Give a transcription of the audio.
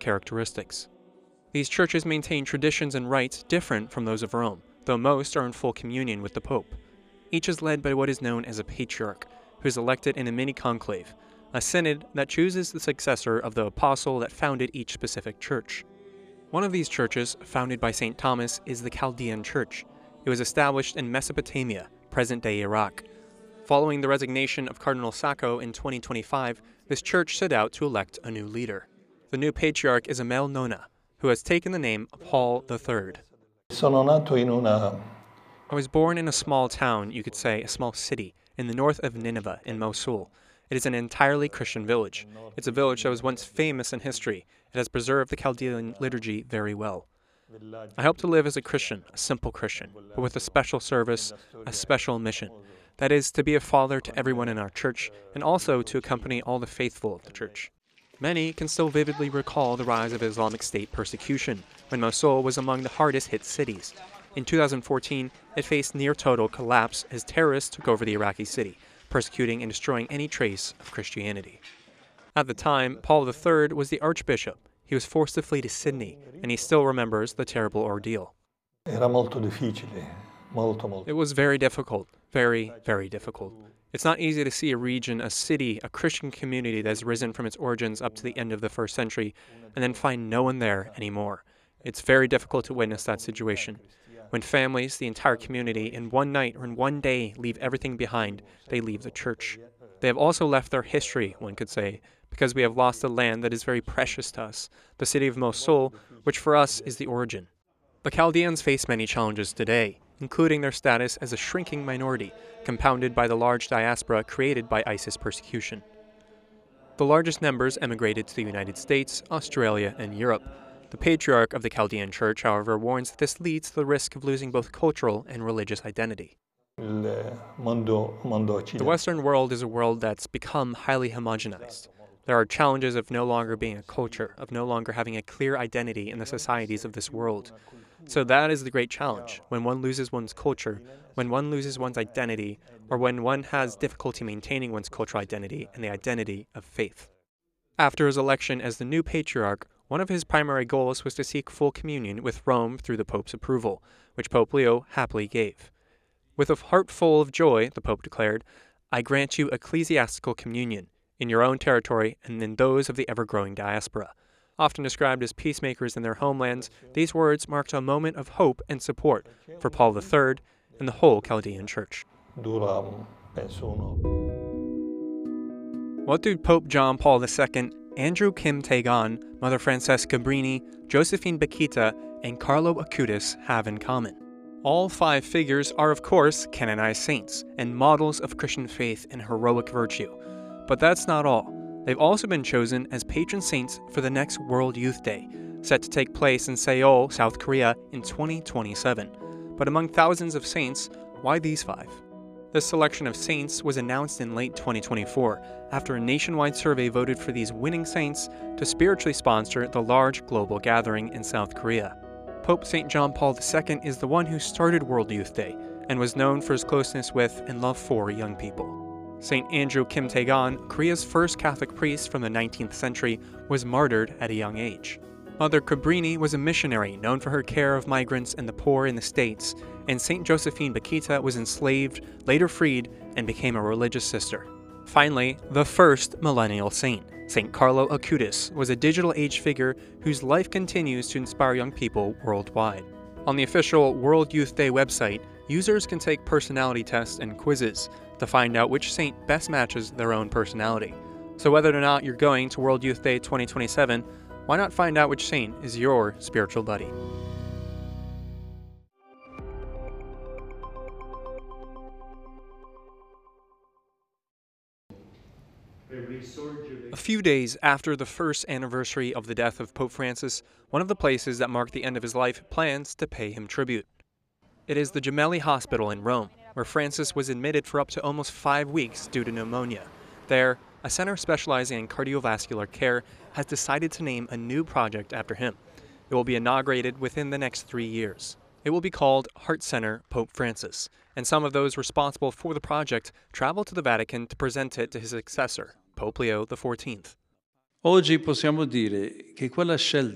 characteristics. These churches maintain traditions and rites different from those of Rome, though most are in full communion with the Pope. Each is led by what is known as a patriarch, who is elected in a mini-conclave, a synod that chooses the successor of the apostle that founded each specific church. One of these churches, founded by St. Thomas, is the Chaldean Church. It was established in Mesopotamia, present-day Iraq. Following the resignation of Cardinal Sacco in 2025, this church set out to elect a new leader. The new patriarch is a male Nona, who has taken the name Paul III. I was born in a small town, you could say a small city, in the north of Nineveh in Mosul. It is an entirely Christian village. It's a village that was once famous in history. It has preserved the Chaldean liturgy very well. I hope to live as a Christian, a simple Christian, but with a special service, a special mission. That is, to be a father to everyone in our church, and also to accompany all the faithful of the church. Many can still vividly recall the rise of Islamic State persecution, when Mosul was among the hardest hit cities. In 2014, it faced near total collapse as terrorists took over the Iraqi city, persecuting and destroying any trace of Christianity. At the time, Paul III was the archbishop. He was forced to flee to Sydney, and he still remembers the terrible ordeal. It was very difficult, very, very difficult. It's not easy to see a region, a city, a Christian community that has risen from its origins up to the end of the 1st century, and then find no one there anymore. It's very difficult to witness that situation. When families, the entire community, in one night or in one day leave everything behind, they leave the church. They have also left their history, one could say, because we have lost a land that is very precious to us, the city of Mosul, which for us is the origin. The Chaldeans face many challenges today, including their status as a shrinking minority, compounded by the large diaspora created by ISIS persecution. The largest numbers emigrated to the United States, Australia, and Europe. The patriarch of the Chaldean Church, however, warns that this leads to the risk of losing both cultural and religious identity. The Western world is a world that's become highly homogenized. There are challenges of no longer being a culture, of no longer having a clear identity in the societies of this world. So that is the great challenge, when one loses one's culture, when one loses one's identity, or when one has difficulty maintaining one's cultural identity and the identity of faith. After his election as the new patriarch, one of his primary goals was to seek full communion with Rome through the Pope's approval, which Pope Leo happily gave. With a heart full of joy, the Pope declared, "I grant you ecclesiastical communion, in your own territory and in those of the ever-growing diaspora." Often described as peacemakers in their homelands, these words marked a moment of hope and support for Paul III and the whole Chaldean Church. What do Pope John Paul II, Andrew Kim Tae-gon, Mother Francesca Brini, Josephine Bakhita, and Carlo Acutis have in common? All 5 figures are, of course, canonized saints and models of Christian faith and heroic virtue. But that's not all. They've also been chosen as patron saints for the next World Youth Day, set to take place in Seoul, South Korea in 2027. But among thousands of saints, why these 5? This selection of saints was announced in late 2024, after a nationwide survey voted for these winning saints to spiritually sponsor the large global gathering in South Korea. Pope St. John Paul II is the one who started World Youth Day, and was known for his closeness with and love for young people. St. Andrew Kim Tae-gon, Korea's first Catholic priest from the 19th century, was martyred at a young age. Mother Cabrini was a missionary known for her care of migrants and the poor in the States, and St. Josephine Bakhita was enslaved, later freed, and became a religious sister. Finally, the first millennial saint, St. Carlo Acutis, was a digital age figure whose life continues to inspire young people worldwide. On the official World Youth Day website, users can take personality tests and quizzes to find out which saint best matches their own personality. So whether or not you're going to World Youth Day 2027, why not find out which saint is your spiritual buddy? A few days after the first anniversary of the death of Pope Francis, one of the places that marked the end of his life plans to pay him tribute. It is the Gemelli Hospital in Rome, where Francis was admitted for up to almost 5 weeks due to pneumonia. There, a center specializing in cardiovascular care has decided to name a new project after him. It will be inaugurated within the next 3 years. It will be called Heart Center Pope Francis, and some of those responsible for the project traveled to the Vatican to present it to his successor, Pope Leo XIV. Oggi possiamo dire che quella scelta